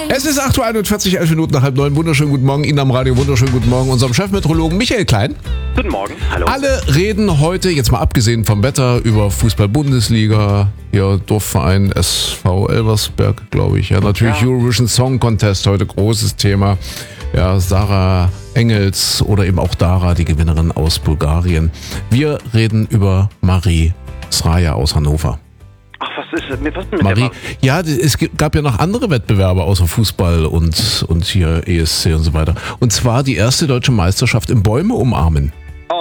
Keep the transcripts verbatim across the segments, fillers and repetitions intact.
Es ist acht Uhr einundvierzig, elf Minuten nach halb neun. Wunderschönen guten Morgen Ihnen am Radio. Wunderschönen guten Morgen unserem Chefmeteorologen Michael Klein. Guten Morgen, hallo. Alle reden heute, jetzt mal abgesehen vom Wetter, über Fußball-Bundesliga, ja, Dorfverein S V Elversberg, glaube ich. Ja, natürlich ja. Eurovision Song Contest, heute großes Thema. Ja, Sarah Engels oder eben auch Dara, die Gewinnerin aus Bulgarien. Wir reden über Marie Sraja aus Hannover. Ach, was ist, was ist mit Marie, der Marie? Ja, es gab ja noch andere Wettbewerbe außer Fußball und, und hier E S C und so weiter. Und zwar die erste deutsche Meisterschaft im Bäume umarmen.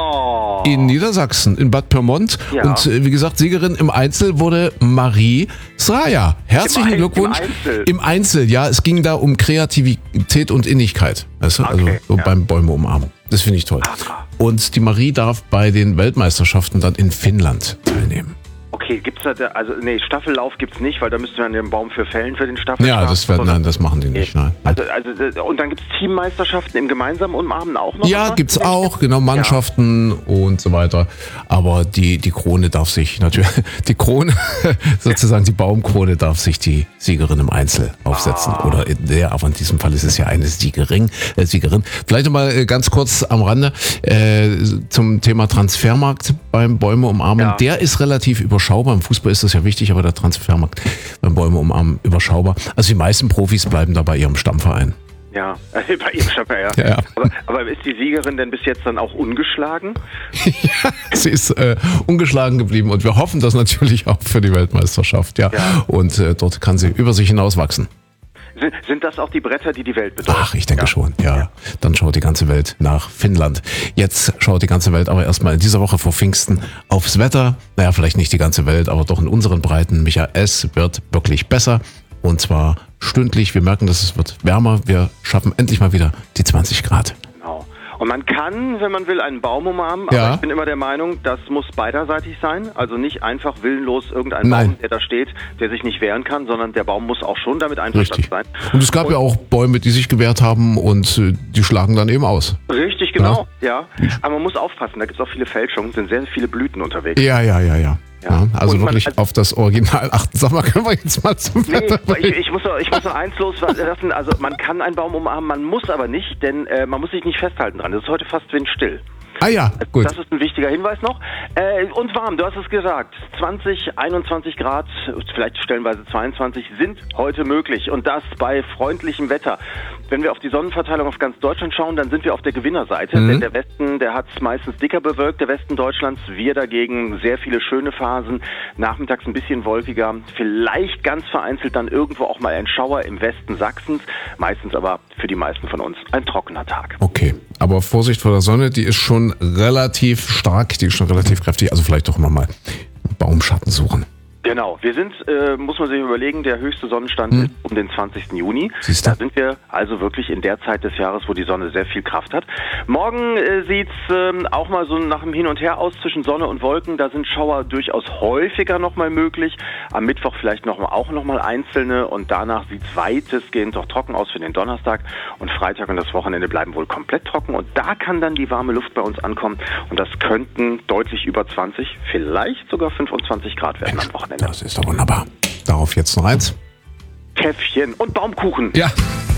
Oh. In Niedersachsen, in Bad Pyrmont. Ja. Und wie gesagt, Siegerin im Einzel wurde Marie Sraja. Herzlichen Im Glückwunsch. Im Einzel. Im Einzel, ja. Es ging da um Kreativität und Innigkeit. Weißt du? Okay, Also so ja. beim Bäume umarmen. Das finde ich toll. Ach. Und die Marie darf bei den Weltmeisterschaften dann in Finnland teilnehmen. Okay, gibt's da, also nee, Staffellauf gibt's nicht, weil da müsste man den Baum für fällen für den Staffel. Ja, das wird, nein, das machen die nicht. Nein. Also, also, und dann gibt's Teammeisterschaften im gemeinsamen Umarmen auch noch? Ja, oder? gibt's auch, genau, Mannschaften ja. und so weiter. Aber die, die Krone darf sich natürlich, die Krone, sozusagen die Baumkrone darf sich die Siegerin im Einzel aufsetzen. Ah. Oder in der, aber in diesem Fall ist es ja eine Siegerin. Äh, Siegerin. Vielleicht nochmal ganz kurz am Rande äh, zum Thema Transfermarkt beim Bäume umarmen. Ja. Der ist relativ überschaubar. Im Fußball ist das ja wichtig, aber der Transfermarkt beim Bäume umarmen überschaubar. Also die meisten Profis bleiben da bei ihrem Stammverein. Ja, bei ihrem Stammverein, ja. ja. Aber, aber ist die Siegerin denn bis jetzt dann auch ungeschlagen? Ja, sie ist äh, ungeschlagen geblieben und wir hoffen das natürlich auch für die Weltmeisterschaft. Ja. ja. Und äh, dort kann sie über sich hinaus wachsen. Sind, sind das auch die Bretter, die die Welt bedeuten? Ach, ich denke ja. schon, ja. ja. Dann schaut die ganze Welt nach Finnland. Jetzt schaut die ganze Welt aber erstmal in dieser Woche vor Pfingsten aufs Wetter. Naja, vielleicht nicht die ganze Welt, aber doch in unseren Breiten. Micha, es wird wirklich besser. Und zwar stündlich. Wir merken, dass es wird wärmer. Wir schaffen endlich mal wieder die zwanzig Grad. Genau. Und man kann, wenn man will, einen Baum umarmen, aber ja. ich bin immer der Meinung, das muss beiderseitig sein. Also nicht einfach willenlos irgendein Nein. Baum, der da steht, der sich nicht wehren kann, sondern der Baum muss auch schon damit einverstanden Richtig. sein. Und es gab und ja auch Bäume, die sich gewehrt haben und äh, die schlagen dann eben aus. Richtig, genau. Ja. ja. Aber man muss aufpassen, da gibt es auch viele Fälschungen, sind sehr viele Blüten unterwegs. Ja, ja, ja, ja. Ja, also und wirklich man, also auf das Original achten. Sag mal, können wir jetzt mal zum nee, ich, ich, muss noch, ich muss noch eins loslassen. Also man kann einen Baum umarmen, man muss aber nicht, denn äh, man muss sich nicht festhalten dran. Das ist heute fast windstill. Ah ja, gut. Das ist ein wichtiger Hinweis noch. Äh, und warm, du hast es gesagt. zwanzig, einundzwanzig Grad, vielleicht stellenweise zweiundzwanzig, sind heute möglich. Und das bei freundlichem Wetter. Wenn wir auf die Sonnenverteilung auf ganz Deutschland schauen, dann sind wir auf der Gewinnerseite. Mhm. Denn der Westen, der hat es meistens dicker bewölkt, der Westen Deutschlands. Wir dagegen sehr viele schöne Phasen. Nachmittags ein bisschen wolkiger. Vielleicht ganz vereinzelt dann irgendwo auch mal ein Schauer im Westen Sachsens. Meistens aber für die meisten von uns ein trockener Tag. Okay, aber Vorsicht vor der Sonne, die ist schon relativ stark, die ist schon relativ kräftig. Also vielleicht doch immer mal Baumschatten suchen. Genau, wir sind, äh, muss man sich überlegen, der höchste Sonnenstand hm. ist um den zwanzigsten Juni. Siehste? Da sind wir also wirklich in der Zeit des Jahres, wo die Sonne sehr viel Kraft hat. Morgen äh, sieht's äh, auch mal so nach dem Hin und Her aus zwischen Sonne und Wolken. Da sind Schauer durchaus häufiger nochmal möglich. Am Mittwoch vielleicht noch mal, auch nochmal einzelne und danach sieht's weitestgehend doch trocken aus für den Donnerstag. Und Freitag und das Wochenende bleiben wohl komplett trocken. Und da kann dann die warme Luft bei uns ankommen. Und das könnten deutlich über zwanzig, vielleicht sogar fünfundzwanzig Grad werden am Wochenende. Das ist doch wunderbar. Darauf jetzt noch eins. Käffchen und Baumkuchen. Ja.